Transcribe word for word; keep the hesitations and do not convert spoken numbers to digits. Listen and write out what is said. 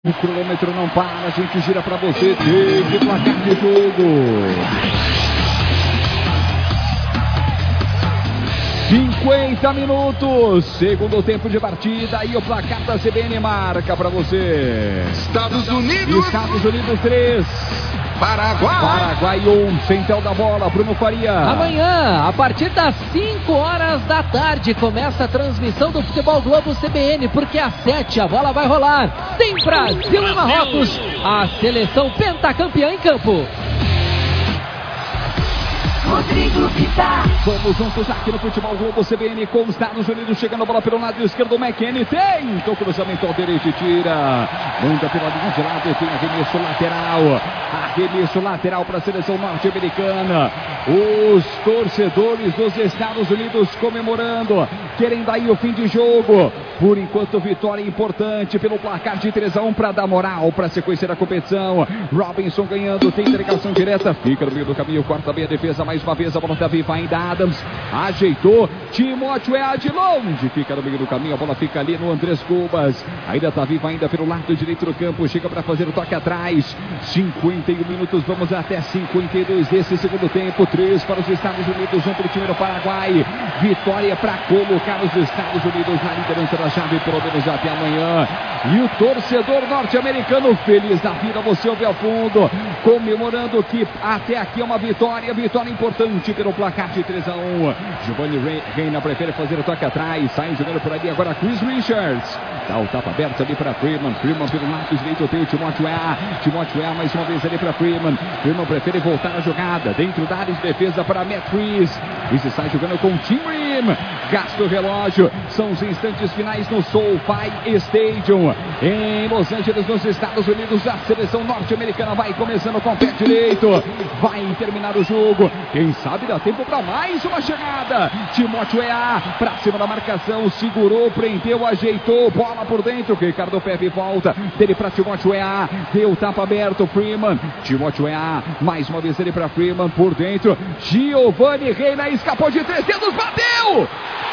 O cronômetro não para, a gente gira pra você, desde placar de jogo. cinquenta minutos, segundo tempo de partida e o placar da C B N marca pra você. Estados Unidos. Estados Unidos três. Paraguai. Paraguai um, central da bola, Bruno Faria. Amanhã, a partir das cinco horas da tarde, começa a transmissão do Futebol Globo C B N, porque às sete a bola vai rolar. Tem Brasil e Marrocos, a seleção pentacampeã em campo. Rodrigo Vitar. Vamos juntos aqui no Futebol Globo C B N com os Estados Unidos, chegando a bola pelo lado esquerdo, McKennie tem o cruzamento ao direito e tira, manda pela linha de lado, tem arremesso lateral, arremesso lateral para a seleção norte-americana. Os torcedores dos Estados Unidos comemorando, querendo aí o fim de jogo. Por enquanto, vitória importante pelo placar de três a um para dar moral para a sequência da competição. Robinson ganhando, tem entregação direta, fica no meio do caminho, corta bem a defesa, mais uma vez a bola tá viva ainda, Adams ajeitou, Timóteo é de longe, fica no meio do caminho, a bola fica ali no Andrés Cubas, ainda tá viva ainda pelo lado direito do campo, chega para fazer o toque atrás. Cinquenta e um minutos, vamos até cinquenta e dois desse segundo tempo, três para os Estados Unidos, um para o time do Paraguai. Vitória para colocar os Estados Unidos na liderança da chave, pelo menos até amanhã. E o torcedor norte-americano feliz da vida, você ouve ao fundo, comemorando que até aqui é uma vitória, vitória importante pelo placar de três a um. Giovanni Reina prefere fazer o toque atrás, sai jogando por ali agora Chris Richards, dá o tapa aberto ali para Freeman, Freeman pelo lado direito tem o Timóteo A, Timóteo A mais uma vez ali para Freeman, Freeman prefere voltar a jogada, dentro da área de defesa para Matt Reese, Reese sai jogando com Tim Rim, gasta o relógio, são os instantes finais no SoFi Stadium, em Los Angeles, nos Estados Unidos. A seleção norte-americana vai começando com o pé direito, vai terminar o jogo, quem sabe dá tempo para mais uma chegada. Timóteo E A para cima da marcação, segurou, prendeu, ajeitou, bola por dentro, Ricardo Pepe volta, dele para Timóteo E A, deu tapa aberto, Freeman, Timóteo E A, mais uma vez ele para Freeman, por dentro, Giovanni Reina escapou de três dedos, bateu!